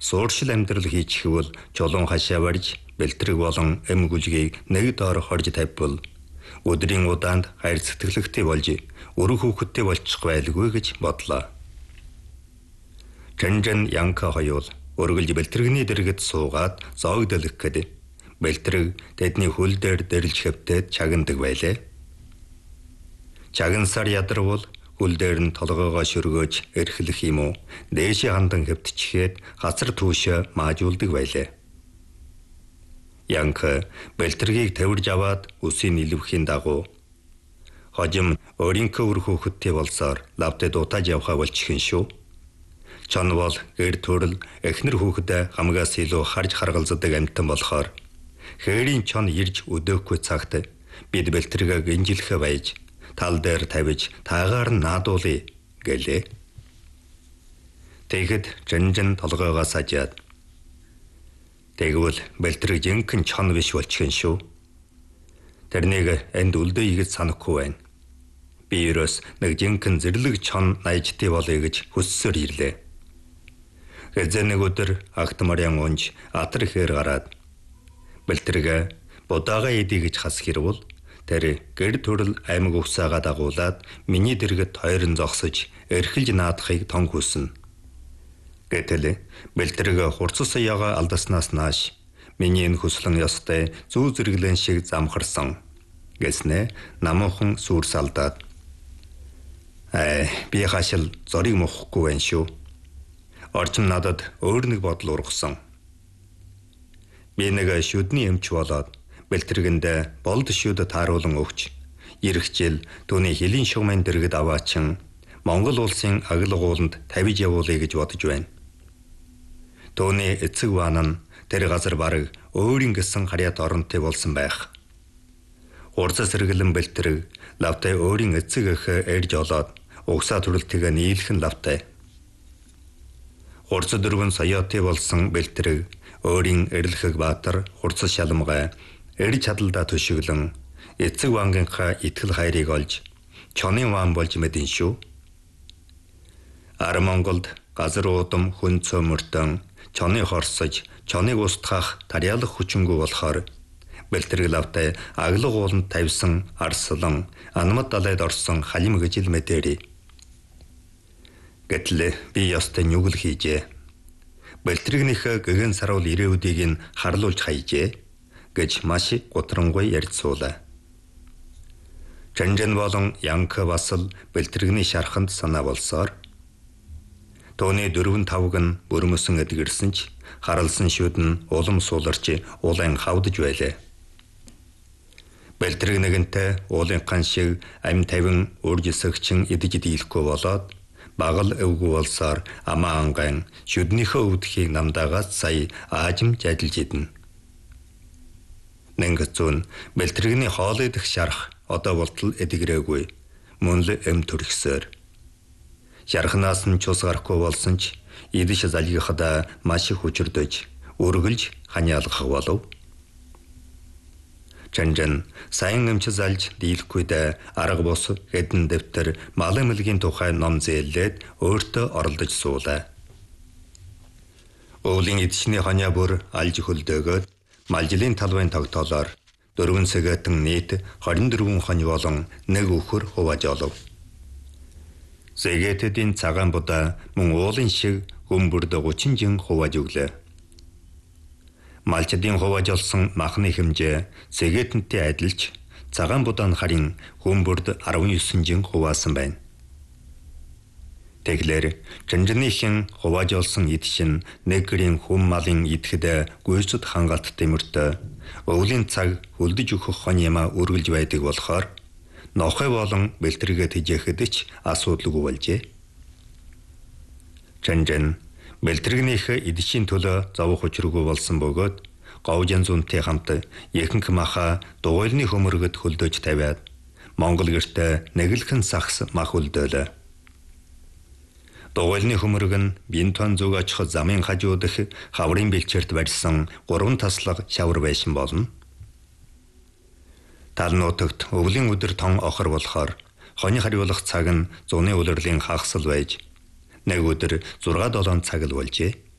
сууршил амьдрал хийж хөвөл чулуун хашаа барьж бэлтрэг болон эм гүлгийг нэг доор хорж тавьбал өдрийн удаанд хайр сэтгэлэгтэй болж өрөө хүүхэдтэй болчих байлгүй гэж бодлоо. Чанжан Янка хоёул өргөлж бэлтрэгний дэргэд суугаад зоогдолох гэд бэлтрэг тэдний хөл дээр дэрлж хэвтээд чагнадаг байлээ. Чагнасаар ядарвал хөл дээр нь толгоогоо шөргөөж эрхлэх юм уу? Дээшээ хандан хэвтчихээд газар түүшээ маажуулдаг байлээ. Янка бэлтрэгийг тавирж аваад үсийн нэлвэхийн дагуу хожим өөрийнхөө үр хүүхэдтэй болсоор лавтад дутааж явхаа болчихын шүү. Чон бол гэр төрөл эхнэр хүүхэдэ хамгаас илүү харж харгалздаг амьтан болохоор хээрийн чон ирж өдөөхгүй цагт бид бэлтрэгээ гинжилхэ байж тал дээр тавиж таагаар нь наадуулъя гэлээ. Тэгэхэд Чанжан толгоогоо сажаад тэгвэл бэлтрэг жинхэнэ чон биш болчихын шүү. Тэрнийг энд үлдээе гэж санахгүй байна. Би ерөөс нэг жинхэнэ зэрлэг чон найжтай болъё гэж хүссээр ирлээ. Гэзээ нэг өдөр агт Мариан унж атар ихээр гараад бэлтрэг будаага идэ гэж хас хэрвул тэр гэр төрөл аймаг угсаагаа дагуулад миний дэргэд тойрон зогсож эрхэлж наадахыг тон хүснэ. Гэтэл бэлтрэг хурцс яга алдаснаас нааш миний энэ хүслэн ёстой зүү зэрэглэн шиг замхарсан гэснэ намуухан сүрс алдаад би хашил зориг мохгүй байна шүү. Орчин надад өөр нэг бодол ургасан. Би нэг шүдний эмч болоод бэлтрэгэндээ болд шүд тааруулан өгч ирэх жил түүний хэлийн шугамын дэргэд аваачин Монгол улсын аглагууланд тавиж явуулъя гэж бодож байна. Түүний эцэг баан нь тэр газар бараг өөрийн гэсэн харьяат оронтой болсон байх. Урцас сэргэлэн бэлтрэг лавтай өөрийн эцэг эх эрж олоод угсаа төрөлтөйг нийлхэн лавтай. Хурц дөрвөн саяатай болсон бэлтрэг өөрийн эрлэхэг баатар хурцас шалмгай эрж чадалдаа төшөглөн эцэг вангийнхаа итгэл хайрыг олж чонын ван болж мэдэн шүү. Ар Монголд газар уудам хүн цөмөртөн чоныг хорсож чоныг устгах тарьялах хүчингүй болохоор бэлтрэг лавтай аглаг ууланд тавьсан арслан анмад далайд орсон халим гэж л мэдэрий. Гэтэл би ёстой нүгэл хийжээ. Бэлтрэгнийхээ гэгэн саруул ирээвдийг нь харлуулж хайжээ гэж маш гутрангуй ярьцуулаа. Чанжан болон Янка бас л бэлтрэгний шарханд санаа болсоор тооны 4-5 нь бүрмөсөн эдгэрсэн ч харалсан шүд нь улам сууларч уулын хавдж байлаа. Бэлтрэг нэгэнтээ уулын хан шиг ам тавин үржисэгчин идэж дийлэхгүй болоод багал өвгүү болсоор амаа анган шүднийхөө өвдөхийг намдаагаад сая аажимж ажиллаж идэнэ. Нэнгцүүн бэлтрэгний хоол идэх шарх одоо болтол эдгэрээгүй мөн л эм төрөхсөөр. Шархнаас нь цус гарахгүй болсон ч идэж залгихада маш их хүчрдэж өргөлж ханиалгах болов. Чанжан сайн эмч залж дийлэхгүйдээ арга бус хэдэн дэвтэр малын мэлгийн тухай ном зээлээд өөртөө оролдож суулаа. Өвлийн эдчний ханиа бүр алж хөлдөөгөөд малжилын талбайн тогтоолоор 4 сэгэтэн нийт 24 хонь болон нэг өхөр хувааж олов. Сэгэтэдийн цагаан будаа мөн уулын шиг хөмбөрдө 30 жин хувааж өглөө. Малчдын хувааж олсон махны хэмжээ сэгэтэнтэй адилж цагаан будааны харин хөмбөрд 19 жин хуваасан байна. Тэглэр Чанжаныхын хувааж олсон эд шин нэг гэрийн хүм малын идэхэд гүйцэд хангалттай мөртөө өвлийн цаг хөлдөж өгөх хон ямаа үргэлж байдаг болохоор нохой болон бэлтрэгээ тэжээхэд ч асуудалгүй болжээ. Чанжан бэлтрэгнийхээ эдшийн төлөө зовох учиргүй болсон бөгөөд говжин зүүнтэй хамт ихэнх маха дугуйлны хөмөргөд хөлдөөж тавиад Монгол гэртээ нэгэлхэн сахс мах хөлдөөлөө. Дугуйлны хөмөрг нь бинтон зүг очих замын хажууд их хаврын бэлчээрт барьсан 3 таслаг шавар байшин болно. Тал нутагт өвлийн өдөр тон охор болохоор хоны хариулах цаг нь зуны улирлын хагасл байж нэг өдөр 6-7 цаг л болжээ.